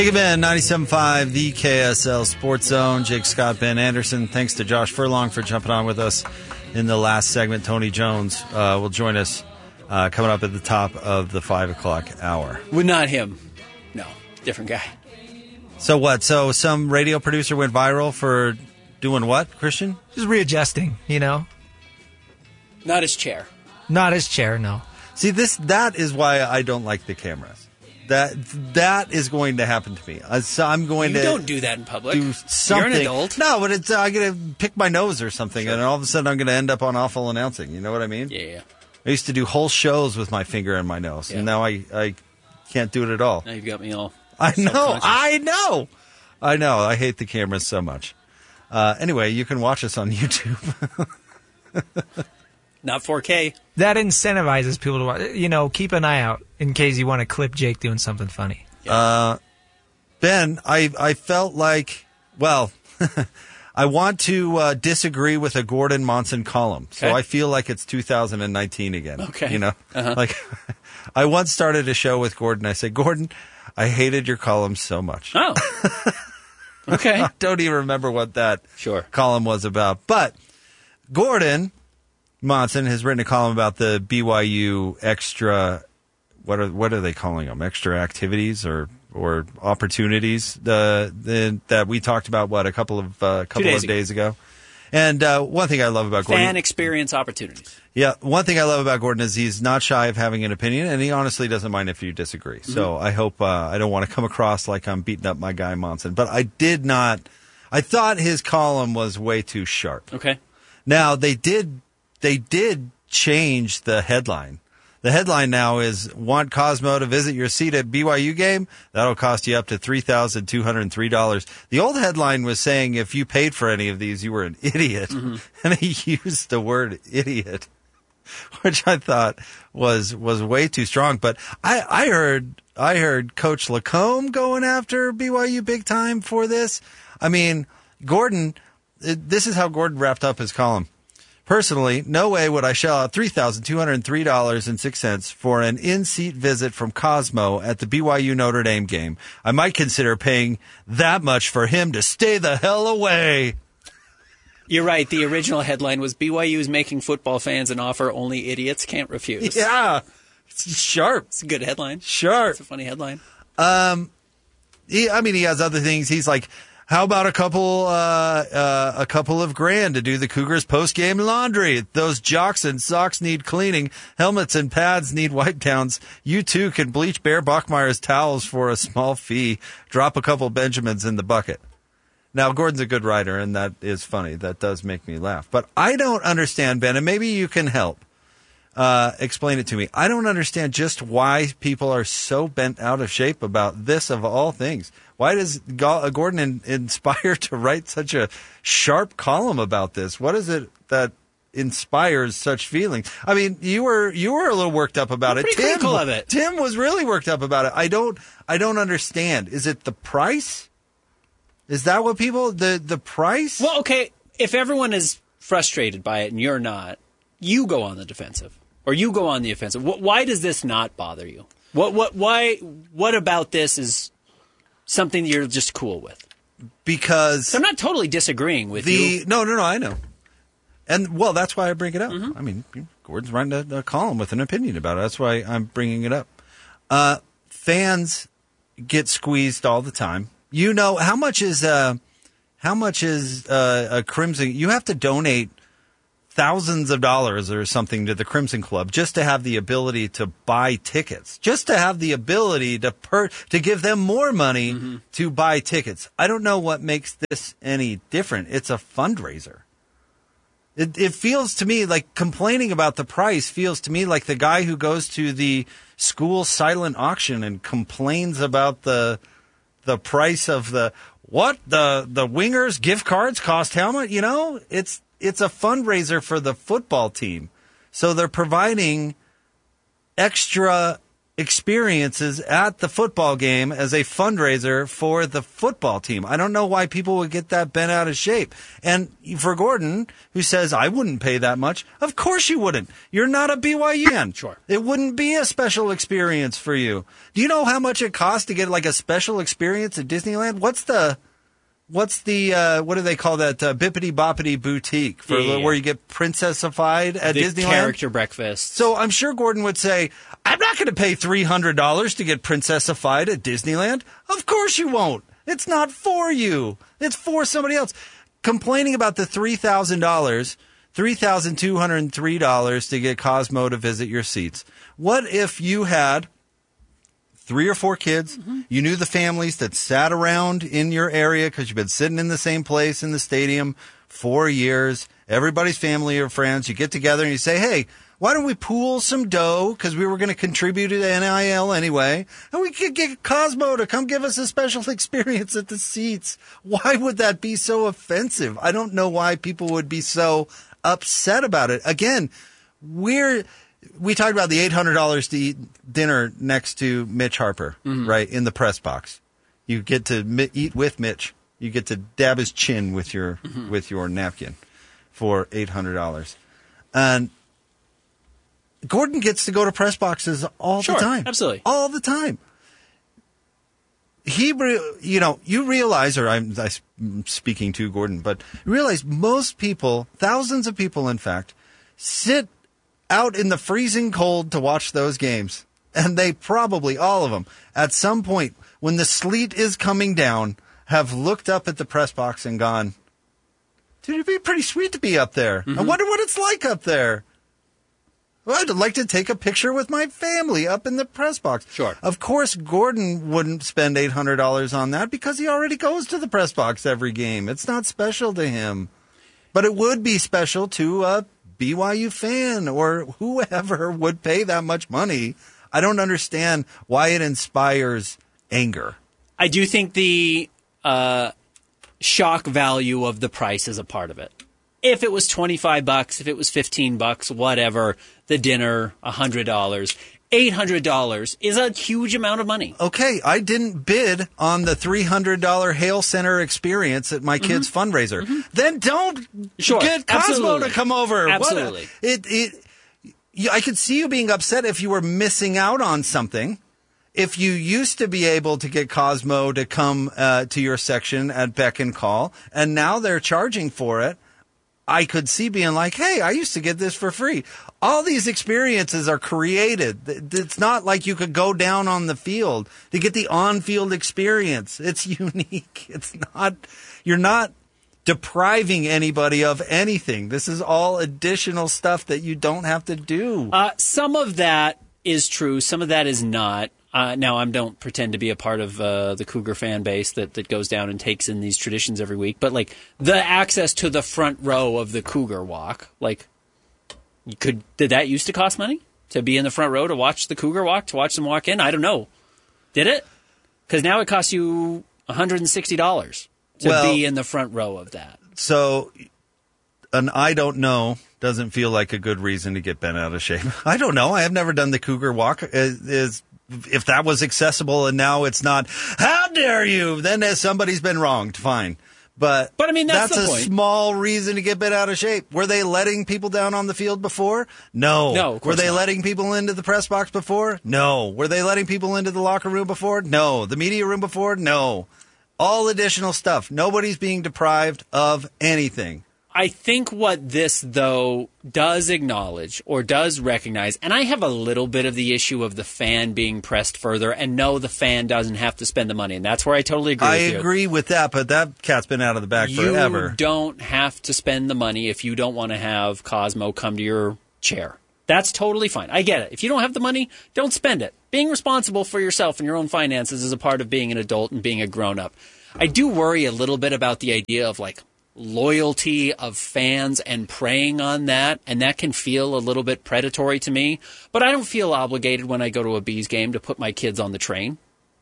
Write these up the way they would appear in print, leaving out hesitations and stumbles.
Take it in 97.5, the KSL Sports Zone. Jake Scott, Ben Anderson. Thanks to Josh Furlong for jumping on with us in the last segment. Tony Jones will join us coming up at the top of the 5 o'clock hour. Well, not him. No, different guy. So what? So some radio producer went viral for doing what, Christian? Just readjusting, Not his chair. Not his chair, no. See, that is why I don't like the cameras. That is going to happen to me. So I'm going You to don't do that in public. do something. You're an adult. No, but I'm going to pick my nose or something, and all of a sudden I'm going to end up on awful announcing. You know what I mean? Yeah. I used to do whole shows with my finger in my nose, and now I can't do it at all. Now you've got me all. I know. I hate the cameras so much. Anyway, you can watch us on YouTube. Not 4K. That incentivizes people to watch. Keep an eye out in case you want to clip Jake doing something funny. Yeah. Ben, I felt like, I want to disagree with a Gordon Monson column. So Okay. I feel like it's 2019 again. Okay. Like I once started a show with Gordon. I said, Gordon, I hated your column so much. Oh. Okay. I don't even remember what that Sure. column was about. But Gordon Monson has written a column about the BYU extra, what are they calling them? Extra activities or opportunities that we talked about, a couple of days ago. And one thing I love about Gordon, Fan experience opportunities. Yeah, one thing I love about Gordon is he's not shy of having an opinion, and he honestly doesn't mind if you disagree. Mm-hmm. So I hope I don't want to come across like I'm beating up my guy Monson, but I did not. I thought his column was way too sharp. Okay. Now they did change the headline. The headline now is, want Cosmo to visit your seat at BYU game? That'll cost you up to $3,203. The old headline was saying if you paid for any of these, you were an idiot. Mm-hmm. And he used the word idiot, which I thought was way too strong. But I heard Coach Lacombe going after BYU big time for this. I mean, Gordon, this is how Gordon wrapped up his column. Personally, no way would I shell out $3,203.06 for an in-seat visit from Cosmo at the BYU Notre Dame game. I might consider paying that much for him to stay the hell away. You're right. The original headline was BYU is making football fans an offer only idiots can't refuse. Yeah. It's sharp. It's a good headline. Sharp. It's a funny headline. He has other things. He's like, how about a couple of grand to do the Cougars post-game laundry? Those jocks and socks need cleaning. Helmets and pads need wipe downs. You too can bleach Bear Bachmeier's towels for a small fee. Drop a couple Benjamins in the bucket. Now, Gordon's a good writer, and that is funny. That does make me laugh. But I don't understand, Ben, and maybe you can help explain it to me. I don't understand just why people are so bent out of shape about this of all things. Why does Gordon inspire to write such a sharp column about this? What is it that inspires such feelings? I mean, you were a little worked up about it. Pretty critical of it. Tim was really worked up about it. I don't understand. Is it the price? Is that what people the price? Well, okay, if everyone is frustrated by it and you're not, you go on the defensive or you go on the offensive. Why does this not bother you? What about this is something that you're just cool with? Because so I'm not totally disagreeing with you. No, I know. And, well, that's why I bring it up. Mm-hmm. I mean, Gordon's writing a column with an opinion about it. That's why I'm bringing it up. Fans get squeezed all the time. You know, how much is a Crimson? You have to donate thousands of dollars or something to the Crimson Club just to have the ability to buy tickets, just to have the ability to give them more money to buy tickets. I don't know what makes this any different. It's a fundraiser. It feels to me like complaining about the price feels to me like the guy who goes to the school silent auction and complains about the price of the Wingers gift cards cost how much, you know? It's a fundraiser for the football team. So they're providing extra experiences at the football game as a fundraiser for the football team. I don't know why people would get that bent out of shape. And for Gordon, who says, I wouldn't pay that much, of course you wouldn't. You're not a BYU fan. Sure. It wouldn't be a special experience for you. Do you know how much it costs to get like a special experience at Disneyland? What's the what do they call that? Bippity Boppity Boutique for where you get princessified at the Disneyland? Character breakfast. So I'm sure Gordon would say, I'm not going to pay $300 to get princessified at Disneyland. Of course you won't. It's not for you. It's for somebody else. Complaining about the $3,000, $3,203 to get Cosmo to visit your seats. What if you had 3 or 4 kids, you knew the families that sat around in your area because you've been sitting in the same place in the stadium for years, everybody's family or friends, you get together and you say, hey, why don't we pool some dough because we were going to contribute to NIL anyway, and we could get Cosmo to come give us a special experience at the seats. Why would that be so offensive? I don't know why people would be so upset about it. Again, we talked about the $800 to eat dinner next to Mitch Harper, right, in the press box. You get to eat with Mitch. You get to dab his chin with your napkin for $800. And Gordon gets to go to press boxes all the time. Absolutely. All the time. You realize, or I'm speaking to Gordon, but you realize most people, thousands of people, in fact, sit out in the freezing cold to watch those games. And they probably, all of them, at some point, when the sleet is coming down, have looked up at the press box and gone, dude, it'd be pretty sweet to be up there. I wonder what it's like up there. Well, I'd like to take a picture with my family up in the press box. Sure. Of course, Gordon wouldn't spend $800 on that because he already goes to the press box every game. It's not special to him. But it would be special to a BYU fan or whoever would pay that much money. I don't understand why it inspires anger. I do think the shock value of the price is a part of it. If it was $25, if it was $15, whatever, the dinner, $100, $800 is a huge amount of money. Okay, I didn't bid on the $300 Hale Center experience at my kid's fundraiser. Then don't get Cosmo to come over. Absolutely. I could see you being upset if you were missing out on something. If you used to be able to get Cosmo to come to your section at beck and call, and now they're charging for it, I could see being like, hey, I used to get this for free. All these experiences are created. It's not like you could go down on the field to get the on-field experience. It's unique. It's not, you're not depriving anybody of anything. This is all additional stuff that you don't have to do. Some of that is true. Some of that is not. Now, I don't pretend to be a part of the Cougar fan base that goes down and takes in these traditions every week. But, like, the access to the front row of the Cougar Walk, like, did that used to cost money? To be in the front row to watch the Cougar Walk, to watch them walk in? I don't know. Did it? Because now it costs you $160 to be in the front row of that. So, an I don't know doesn't feel like a good reason to get bent out of shape. I don't know. I have never done the Cougar Walk. If that was accessible and now it's not, how dare you? Then somebody's been wronged. Fine. But I mean, that's the a point. Small reason to get bent out of shape. Were they letting people down on the field before? No. No, of course Were they not. letting people into the press box before? No. Were they letting people into the locker room before? No. The media room before? No. All additional stuff. Nobody's being deprived of anything. I think what this, though, does acknowledge or does recognize, and I have a little bit of the issue of the fan being pressed further, and no, the fan doesn't have to spend the money, and that's where I totally agree with you. I agree with that, but that cat's been out of the bag forever. You don't have to spend the money if you don't want to have Cosmo come to your chair. That's totally fine. I get it. If you don't have the money, don't spend it. Being responsible for yourself and your own finances is a part of being an adult and being a grown-up. I do worry a little bit about the idea of, like, loyalty of fans and preying on that, and that can feel a little bit predatory to me. But I don't feel obligated when I go to a Bees game to put my kids on the train.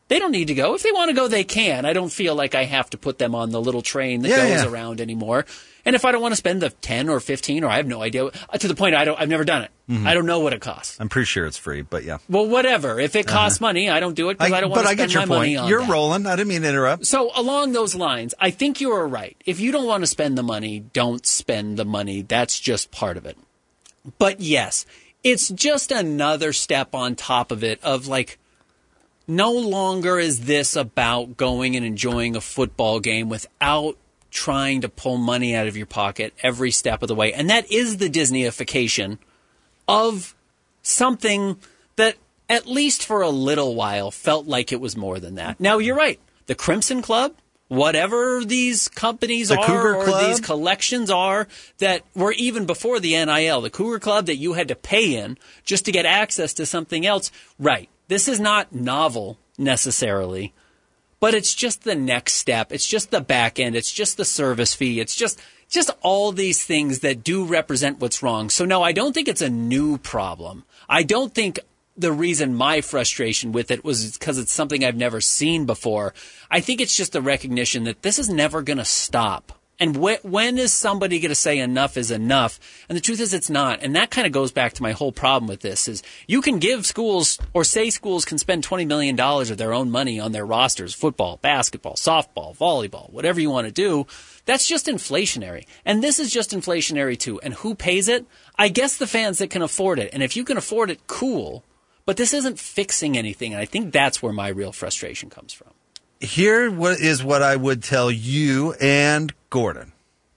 They don't need to go. If they want to go, they can. I don't feel like I have to put them on the little train that goes around anymore. And if I don't want to spend the 10 or 15, or I have no idea, to the point I've never done it. Mm-hmm. I don't know what it costs. I'm pretty sure it's free, but yeah. Well, whatever. If it costs money, I don't do it because I don't want to spend my money on it. You're rolling. I didn't mean to interrupt. So along those lines, I think you are right. If you don't want to spend the money, don't spend the money. That's just part of it. But yes, it's just another step on top of it of like, no longer is this about going and enjoying a football game without trying to pull money out of your pocket every step of the way. And that is the Disneyification of something that, at least for a little while, felt like it was more than that. Now, you're right. The Crimson Club, whatever these companies Cougar or Club, these collections are that were even before the NIL, the Cougar Club that you had to pay in just to get access to something else, right. This is not novel necessarily, but it's just the next step. It's just the back end. It's just the service fee. It's just all these things that do represent what's wrong. So no, I don't think it's a new problem. I don't think the reason my frustration with it was because it's something I've never seen before. I think it's just the recognition that this is never going to stop. And when is somebody going to say enough is enough? And the truth is it's not. And that kind of goes back to my whole problem with this is you can give schools or say schools can spend $20 million of their own money on their rosters, football, basketball, softball, volleyball, whatever you want to do. That's just inflationary. And this is just inflationary too. And who pays it? I guess the fans that can afford it. And if you can afford it, cool. But this isn't fixing anything. And I think that's where my real frustration comes from. Here is what I would tell you and Gordon.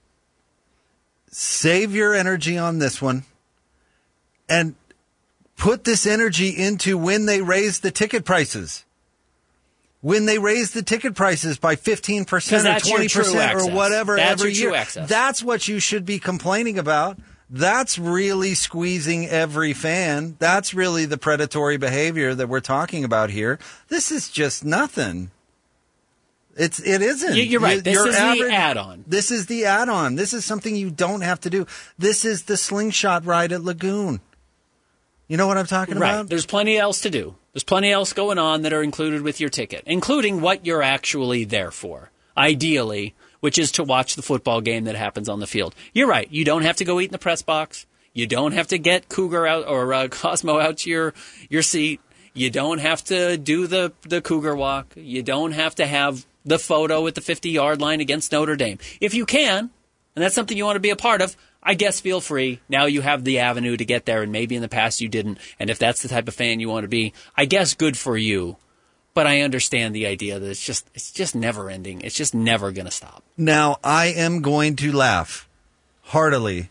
Save your energy on this one and put this energy into when they raise the ticket prices. When they raise the ticket prices by 15% or 20% or whatever every year. That's what you should be complaining about. That's really squeezing every fan. That's really the predatory behavior that we're talking about here. This is just nothing. It isn't. You're right. This is the add-on. This is the add-on. This is something you don't have to do. This is the slingshot ride at Lagoon. You know what I'm talking about? Right. There's plenty else to do. There's plenty else going on that are included with your ticket, including what you're actually there for, ideally, which is to watch the football game that happens on the field. You're right. You don't have to go eat in the press box. You don't have to get Cougar out or Cosmo out to your seat. You don't have to do the Cougar walk. You don't have to have the photo at the 50-yard line against Notre Dame. If you can, and that's something you want to be a part of, I guess feel free. Now you have the avenue to get there, and maybe in the past you didn't. And if that's the type of fan you want to be, I guess good for you. But I understand the idea that it's just never ending. It's just never going to stop. Now, I am going to laugh heartily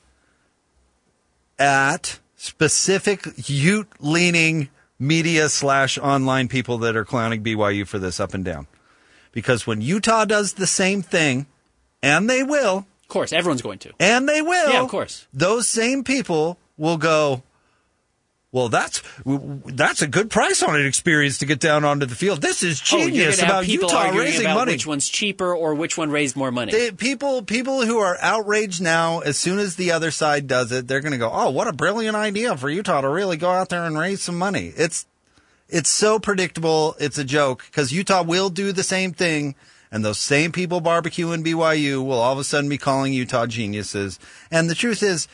at specific Ute-leaning media / online people that are clowning BYU for this up and down. Because when Utah does the same thing, and they will. Of course, everyone's going to. And they will. Yeah, of course. Those same people will go, well, that's a good price on an experience to get down onto the field. This is genius about Utah raising about money. Which one's cheaper or which one raised more money? People who are outraged now, as soon as the other side does it, they're going to go, oh, what a brilliant idea for Utah to really go out there and raise some money. It's so predictable, it's a joke, because Utah will do the same thing, and those same people barbecuing BYU will all of a sudden be calling Utah geniuses. And the truth is,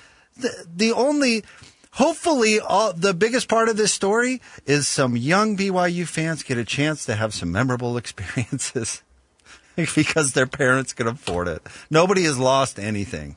hopefully, the biggest part of this story is some young BYU fans get a chance to have some memorable experiences because their parents can afford it. Nobody has lost anything.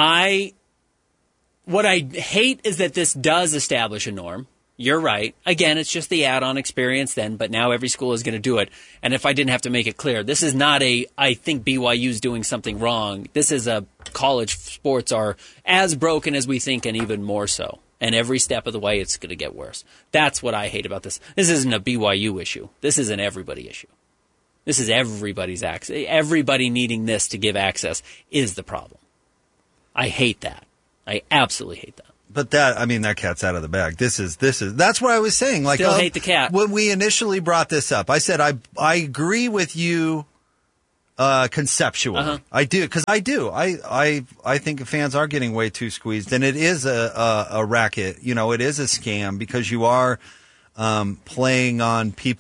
What I hate is that this does establish a norm. You're right. Again, it's just the add-on experience then, but now every school is going to do it. And if I didn't have to make it clear, this is not I think BYU's doing something wrong. This is college sports are as broken as we think and even more so. And every step of the way, it's going to get worse. That's what I hate about this. This isn't a BYU issue. This is an everybody issue. This is everybody's access. Everybody needing this to give access is the problem. I hate that. I absolutely hate that. But that cat's out of the bag. That's what I was saying. Like, still hate the cat. When we initially brought this up, I said, I agree with you, conceptually. Uh-huh. I do. Cause I do. I think fans are getting way too squeezed, and it is a racket. You know, it is a scam because you are, playing on people's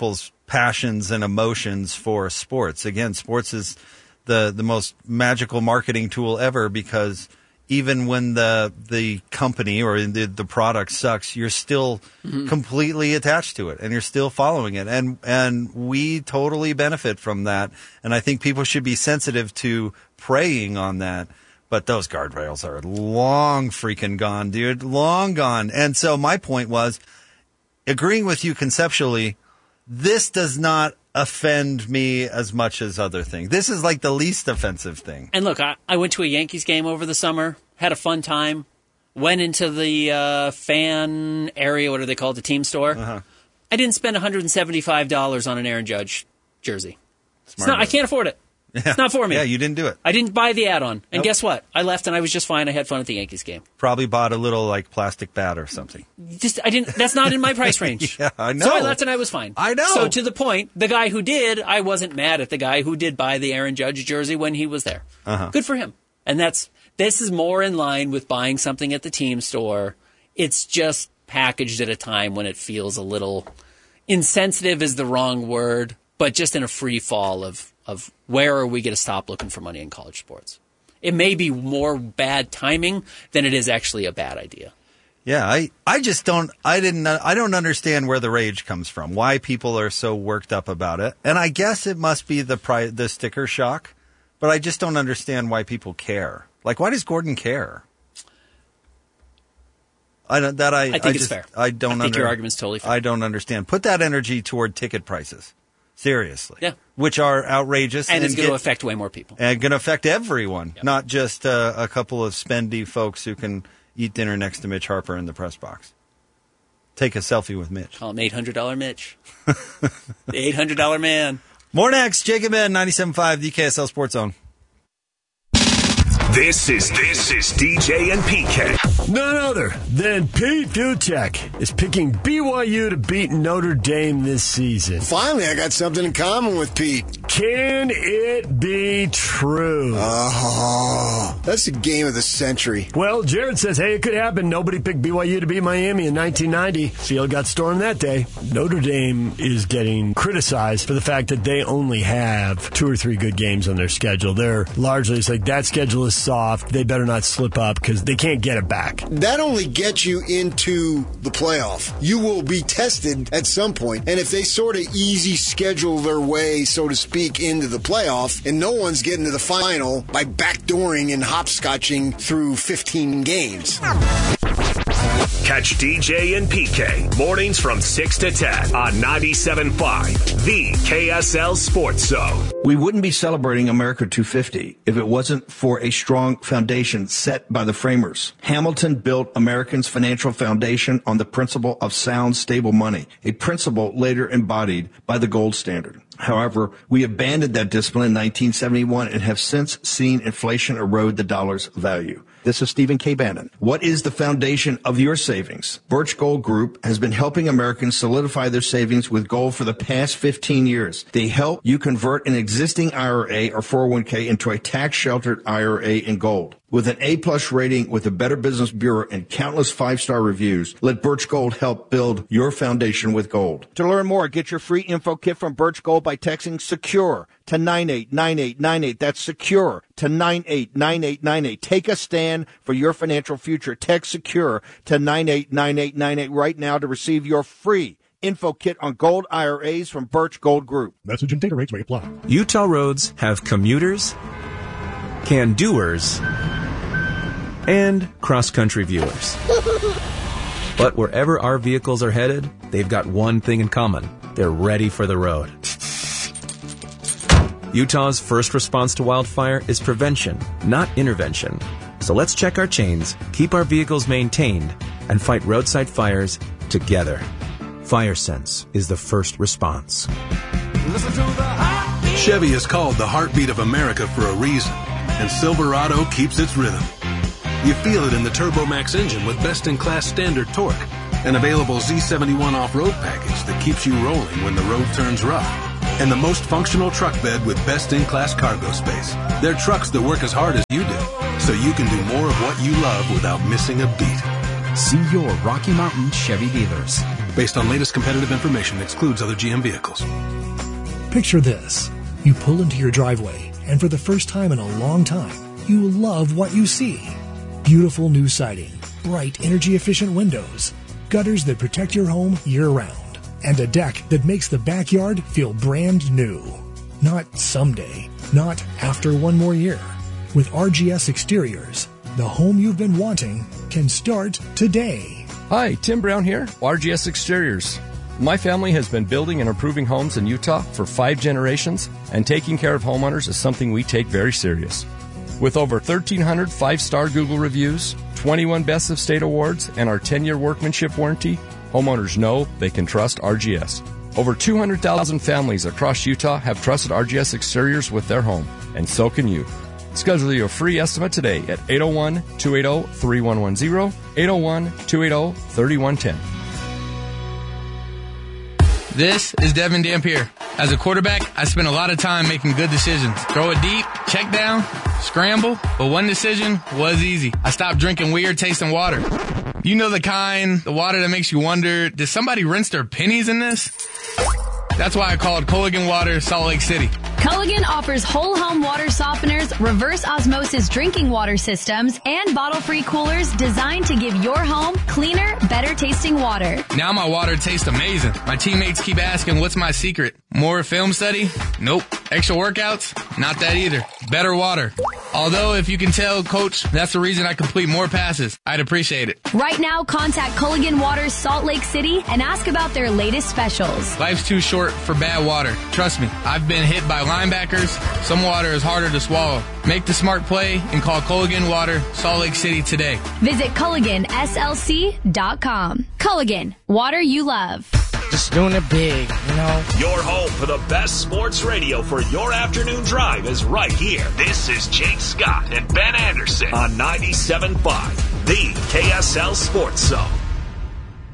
passions and emotions for sports. Again, sports is the most magical marketing tool ever, because even when the company or the product sucks, you're still completely attached to it and you're still following it. And we totally benefit from that. And I think people should be sensitive to preying on that. But those guardrails are long freaking gone, dude. Long gone. And so my point was, agreeing with you conceptually, this does not offend me as much as other things. This is like the least offensive thing. And look, I went to a Yankees game over the summer, had a fun time, went into the fan area, what do they call it, the team store. I didn't spend $175 on an Aaron Judge jersey. I can't afford it. It's not for me. Yeah, you didn't do it. I didn't buy the add-on. And Nope. guess what? I left and I was just fine. I had fun at the Yankees game. Probably bought a little like plastic bat or something. That's not in my price range. Yeah, I know. So I left and I was fine. I know. So to the point, the guy who did, I wasn't mad at the guy who did buy the Aaron Judge jersey when he was there. Good for him. And this is more in line with buying something at the team store. It's just packaged at a time when it feels a little insensitive is the wrong word, but just in a free fall of where are we going to stop looking for money in college sports? It may be more bad timing than it is actually a bad idea. Yeah, I just don't understand where the rage comes from. Why people are so worked up about it. And I guess it must be the sticker shock, but I just don't understand why people care. Like, why does Gordon care? I think it's fair. I think your argument's totally fair. I don't understand. Put that energy toward ticket prices. Seriously. Yeah. Which are outrageous. And it's going to affect way more people. And going to affect everyone, not just a couple of spendy folks who can eat dinner next to Mitch Harper in the press box. Take a selfie with Mitch. Call him $800 Mitch. The $800 man. More next. Jacob Ed, 97.5, the KSL Sports Zone. This is DJ and PK. None other than Pete Dutek is picking BYU to beat Notre Dame this season. Finally, I got something in common with Pete. Can it be true? Oh, that's the game of the century. Well, Jared says, hey, it could happen. Nobody picked BYU to beat Miami in 1990. Field got stormed that day. Notre Dame is getting criticized for the fact that they only have 2 or 3 good games on their schedule. They're largely, it's like that schedule is soft. They better not slip up because they can't get it back. That only gets you into the playoff. You will be tested at some point. And if they sort of easy schedule their way, so to speak, into the playoff, and no one's getting to the final by backdooring and hopscotching through 15 games. Catch DJ and PK mornings from 6 to 10 on 97.5, the KSL Sports Zone. We wouldn't be celebrating America 250 if it wasn't for a strong foundation set by the framers. Hamilton built Americans' financial foundation on the principle of sound, stable money, a principle later embodied by the gold standard. However, we abandoned that discipline in 1971 and have since seen inflation erode the dollar's value. This is Stephen K. Bannon. What is the foundation of your savings? Birch Gold Group has been helping Americans solidify their savings with gold for the past 15 years. They help you convert an existing IRA or 401k into a tax-sheltered IRA in gold. With an A-plus rating with the Better Business Bureau and countless 5-star reviews, let Birch Gold help build your foundation with gold. To learn more, get your free info kit from Birch Gold by texting SECURE to 989898. That's SECURE to 989898. Take a stand for your financial future. Text SECURE to 989898 right now to receive your free info kit on gold IRAs from Birch Gold Group. Message and data rates may apply. Utah roads have commuters, can-doers, and cross-country viewers. But wherever our vehicles are headed, they've got one thing in common. They're ready for the road. Utah's first response to wildfire is prevention, not intervention. So let's check our chains, keep our vehicles maintained, and fight roadside fires together. FireSense is the first response. Chevy is called the heartbeat of America for a reason, and Silverado keeps its rhythm. You feel it in the TurboMax engine with best-in-class standard torque, an available Z71 off-road package that keeps you rolling when the road turns rough, and the most functional truck bed with best-in-class cargo space. They're trucks that work as hard as you do, so you can do more of what you love without missing a beat. See your Rocky Mountain Chevy dealers. Based on latest competitive information, excludes other GM vehicles. Picture this. You pull into your driveway, and for the first time in a long time, you love what you see. Beautiful new siding, bright energy-efficient windows, gutters that protect your home year-round, and a deck that makes the backyard feel brand new. Not someday, not after one more year. With RGS Exteriors, the home you've been wanting can start today. Hi, Tim Brown here, RGS Exteriors. My family has been building and improving homes in Utah for 5 generations, and taking care of homeowners is something we take very serious. With over 1,300 5-star Google reviews, 21 Best of State awards, and our 10-year workmanship warranty, homeowners know they can trust RGS. Over 200,000 families across Utah have trusted RGS Exteriors with their home, and so can you. Schedule your free estimate today at 801-280-3110, 801-280-3110. This is Devin Dampier. As a quarterback, I spent a lot of time making good decisions. Throw it deep, check down, scramble, but one decision was easy. I stopped drinking weird tasting water. You know the kind, the water that makes you wonder, did somebody rinse their pennies in this? That's why I called Culligan Water Salt Lake City. Culligan offers whole home water softeners, reverse osmosis drinking water systems, and bottle-free coolers designed to give your home cleaner, better tasting water. Now my water tastes amazing. My teammates keep asking, what's my secret? More film study? Nope. Extra workouts? Not that either. Better water. Although, if you can tell, Coach, that's the reason I complete more passes. I'd appreciate it. Right now, contact Culligan Water Salt Lake City and ask about their latest specials. Life's too short for bad water. Trust me, I've been hit by linebackers. Some water is harder to swallow. Make the smart play and call Culligan Water Salt Lake City today. Visit CulliganSLC.com. Culligan, water you love. Just doing it big, you know. Your home for the best sports radio for your afternoon drive is right here. This is Jake Scott and Ben Anderson on 97.5, the KSL Sports Zone.